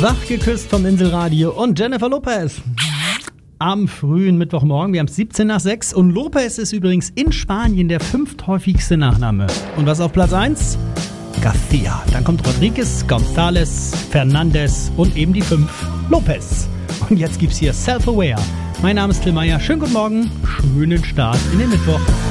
Wach geküsst vom Inselradio und Jennifer Lopez. Am frühen Mittwochmorgen, wir haben es 17 nach 6 und Lopez ist übrigens in Spanien der 5. häufigste Nachname. Und was auf Platz 1? Garcia. Dann kommt Rodriguez, González, Fernandes und eben die 5, Lopez. Und jetzt gibt's hier Self-Aware. Mein Name ist Till Meyer. Schönen guten Morgen, schönen Start in den Mittwoch.